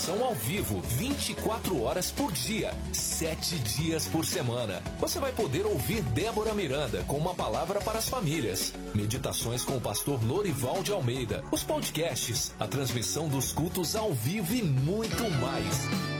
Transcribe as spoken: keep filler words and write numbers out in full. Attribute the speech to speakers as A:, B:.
A: transmissão ao vivo, vinte e quatro horas por dia, sete dias por semana. Você vai poder ouvir Débora Miranda com uma palavra para as famílias, meditações com o pastor Lorival de Almeida, os podcasts, a transmissão dos cultos ao vivo e muito mais.